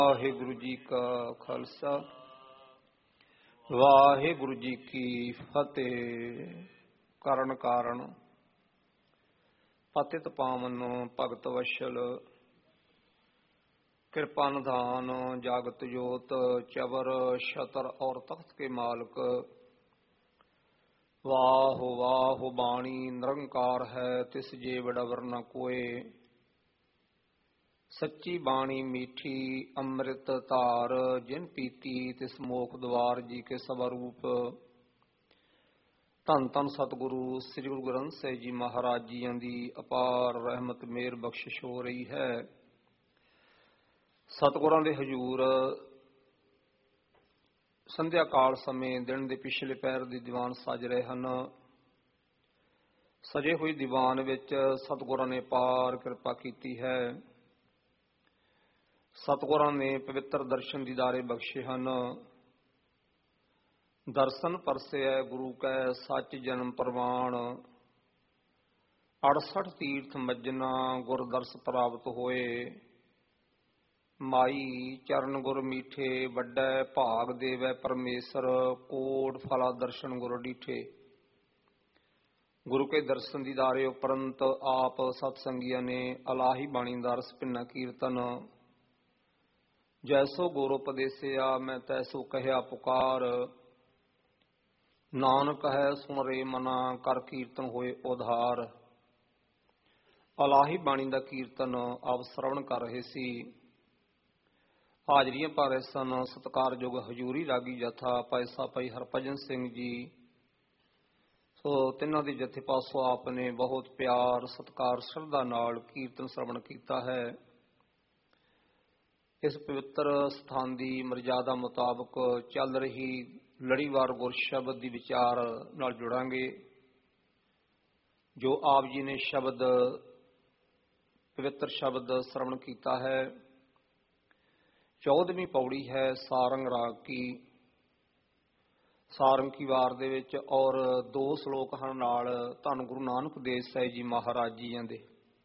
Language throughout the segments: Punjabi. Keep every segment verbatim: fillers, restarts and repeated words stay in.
ਵਾਹਿਗੁਰੂ ਜੀ ਕਾ ਖਾਲਸਾ ਵਾਹਿਗੁਰੂ ਜੀ ਕੀ ਫਤਿਹ। ਕਰਨ ਕਾਰਨ ਪਤਿਤ ਪਾਵਨ ਭਗਤ ਵਸ਼ਲ ਕਿਰਪਾ ਨਿਧਾਨ ਜਾਗਤ ਜੋਤ ਚਵਰ ਛਤਰ ਔਰ ਤਖਤ ਕੇ ਮਾਲਕ। ਵਾਹ ਵਾਹ ਬਾਣੀ ਨਿਰੰਕਾਰ ਹੈ ਤਿਸ ਜੇ ਵਡਵਰ ਨ ਕੋਏ। ਸੱਚੀ ਬਾਣੀ ਮੀਠੀ ਅੰਮ੍ਰਿਤ ਧਾਰ ਜਿਨ ਪੀਤੀ ਤਿਸ ਮੋਖ ਦਵਾਰ ਜੀ ਕੇ ਸਵਰੂਪ। ਧੰਨ ਧੰਨ ਸਤਿਗੁਰੂ ਸ੍ਰੀ ਗੁਰੂ ਗ੍ਰੰਥ ਸਾਹਿਬ ਜੀ ਮਹਾਰਾਜ ਜੀਆਂ ਦੀ ਅਪਾਰ ਰਹਿਮਤ ਮਿਹਰ ਬਖਸ਼ਿਸ਼ ਹੋ ਰਹੀ ਹੈ। ਸਤਿਗੁਰਾਂ ਦੇ ਹਜ਼ੂਰ ਸੰਧਿਆ ਕਾਲ ਸਮੇਂ ਦਿਨ ਦੇ ਪਿਛਲੇ ਪਹਿਰ ਦੇ ਦੀਵਾਨ ਸਜ ਰਹੇ ਹਨ। ਸਜੇ ਹੋਏ ਦੀਵਾਨ ਵਿੱਚ ਸਤਿਗੁਰਾਂ ਨੇ ਅਪਾਰ ਕਿਰਪਾ ਕੀਤੀ ਹੈ। ਸਤਿਗੁਰਾਂ ਨੇ ਪਵਿੱਤਰ ਦਰਸ਼ਨ ਦੀਦਾਰੇ ਬਖਸ਼ੇ ਹਨ। ਦਰਸ਼ਨ ਪਰਸਿਐ ਗੁਰੂ ਕੈ ਸੱਚ ਜਨਮ ਪ੍ਰਵਾਨ। ਅੜਸਠ ਤੀਰਥ ਮੱਜਨਾ ਗੁਰ ਦਰਸ ਪ੍ਰਾਪਤ ਹੋਏ। ਮਾਈ ਚਰਨ ਗੁਰ ਮੀਠੇ ਵੱਡੈ ਭਾਗ ਦੇਵੈ ਪਰਮੇਸ਼ਰ। ਕੋਟ ਫਲਾ ਦਰਸ਼ਨ ਗੁਰ ਡੀਠੇ। ਗੁਰੂ ਕੇ ਦਰਸ਼ਨ ਦੀਦਾਰੇ ਉਪਰੰਤ ਆਪ ਸਤਸੰਗੀਆਂ ਨੇ ਅਲਾਹੀ ਬਾਣੀ ਦਾ ਰਸ ਭਿੰਨਾ ਕੀਰਤਨ। ਜੈਸੋ ਗੁਰ ਉਪਦੇਸਿਆ ਮੈਂ ਤੈਸੋ ਕਹਿਆ ਪੁਕਾਰ। ਨਾਨਕ ਹੈ ਸੁਣ ਰੇ ਮਨਾ ਕਰ ਕੀਰਤਨ ਹੋਏ ਉਧਾਰ। ਅਲਾਹੀ ਬਾਣੀ ਦਾ ਕੀਰਤਨ ਆਪ ਸ਼ਰਵਣ ਕਰ ਰਹੇ ਸੀ। ਹਾਜ਼ਰੀਆਂ ਭਰ ਰਹੇ ਸਨ ਸਤਿਕਾਰਯੋਗ ਹਜ਼ੂਰੀ ਰਾਗੀ ਜਥਾ ਪੈਸਾ ਭਾਈ ਹਰਭਜਨ ਸਿੰਘ ਜੀ। ਸੋ ਤਿੰਨਾਂ ਦੇ ਜਥੇ ਪਾਸੋਂ ਆਪ ਨੇ ਬਹੁਤ ਪਿਆਰ ਸਤਿਕਾਰ ਸ਼ਰਧਾ ਨਾਲ ਕੀਰਤਨ ਸ਼ਰਵਣ ਕੀਤਾ ਹੈ। ਇਸ ਪਵਿੱਤਰ ਸਥਾਨ ਦੀ ਮਰਜ਼ਾਦਾ ਮੁਤਾਬਕ ਚੱਲ ਰਹੀ ਲੜੀਵਾਰ ਗੁਰ ਸ਼ਬਦ ਦੀ ਵਿਚਾਰ ਨਾਲ ਜੁੜਾਂਗੇ। ਜੋ ਆਪ ਜੀ ਨੇ ਸ਼ਬਦ ਪਵਿੱਤਰ ਸ਼ਬਦ ਸ਼ਰਵਣ ਕੀਤਾ ਹੈ। ਚੌਦਵੀਂ ਪੌੜੀ ਹੈ ਸਾਰੰਗ ਰਾਗ ਕੀ। ਸਾਰੰਗ ਕੀ ਵਾਰ ਦੇ ਵਿੱਚ ਔਰ ਦੋ ਸ਼ਲੋਕ ਹਨ ਨਾਲ ਧੰਨ ਗੁਰੂ ਨਾਨਕ ਦੇਵ ਸਾਹਿਬ ਜੀ ਮਹਾਰਾਜ ਜੀਆਂ ਦੇ।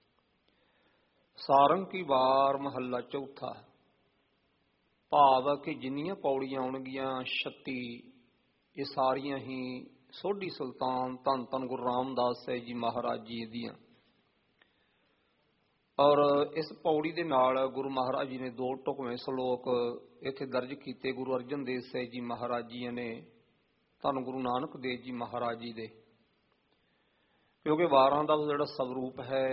ਸਾਰੰਗ ਕੀ ਵਾਰ ਮਹੱਲਾ ਚੌਥਾ। ਭਾਵ ਕਿ ਜਿੰਨੀਆਂ ਪੌੜੀਆਂ ਆਉਣਗੀਆਂ ਛੱਤੀ ਇਹ ਸਾਰੀਆਂ ਹੀ ਸੋਢੀ ਸੁਲਤਾਨ ਧੰਨ ਧੰਨ ਗੁਰੂ ਰਾਮਦਾਸ ਸਾਹਿਬ ਜੀ ਮਹਾਰਾਜ ਜੀ ਦੀਆਂ। ਔਰ ਇਸ ਪੌੜੀ ਦੇ ਨਾਲ ਗੁਰੂ ਮਹਾਰਾਜ ਜੀ ਨੇ ਦੋ ਢੁਕਵੇਂ ਸ਼ਲੋਕ ਇੱਥੇ ਦਰਜ ਕੀਤੇ ਗੁਰੂ ਅਰਜਨ ਦੇਵ ਸਾਹਿਬ ਜੀ ਮਹਾਰਾਜ ਜੀ ਨੇ ਧੰਨ ਗੁਰੂ ਨਾਨਕ ਦੇਵ ਜੀ ਮਹਾਰਾਜ ਜੀ ਦੇ। ਕਿਉਂਕਿ ਵਾਰਾਂ ਦਾ ਜਿਹੜਾ ਸਵਰੂਪ ਹੈ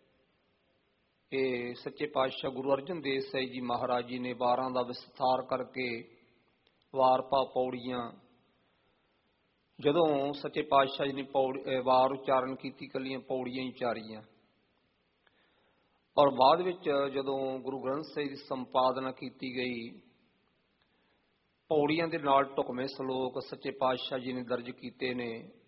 ਇਹ ਸੱਚੇ ਪਾਤਸ਼ਾਹ ਗੁਰੂ ਅਰਜਨ ਦੇਵ ਸਾਹਿਬ ਜੀ ਮਹਾਰਾਜ ਜੀ ਨੇ ਵਾਰਾਂ ਦਾ ਵਿਸਥਾਰ ਕਰਕੇ ਵਾਰ ਪਾ ਪੌੜੀਆਂ ਜਦੋਂ ਸੱਚੇ ਪਾਤਸ਼ਾਹ ਜੀ ਨੇ ਪੌੜੀ ਵਾਰ ਉਚਾਰਨ ਕੀਤੀ ਇਕੱਲੀਆਂ ਪੌੜੀਆਂ ਹੀ ਉਚਾਰੀਆਂ। ਔਰ ਬਾਅਦ ਵਿੱਚ ਜਦੋਂ ਗੁਰੂ ਗ੍ਰੰਥ ਸਾਹਿਬ ਦੀ ਸੰਪਾਦਨਾ ਕੀਤੀ ਗਈ ਪੌੜੀਆਂ ਦੇ ਨਾਲ ਢੁਕਵੇਂ ਸ਼ਲੋਕ ਸੱਚੇ ਪਾਤਸ਼ਾਹ ਜੀ ਨੇ ਦਰਜ ਕੀਤੇ ਨੇ।